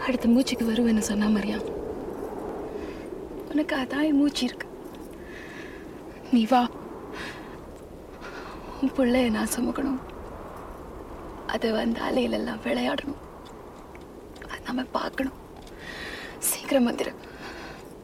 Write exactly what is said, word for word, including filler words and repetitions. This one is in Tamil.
அடுத்த மூச்சுக்கு வருவேன்னு சொன்னா மரியா. உனக்கு அதான் மூச்சு இருக்கு. நீ வா, உன் பிள்ளைய நான் சுமக்கணும். அது வந்து அலையிலெல்லாம் விளையாடணும். அது நம்ம பார்க்கணும். சீக்கிரம் வந்துடு.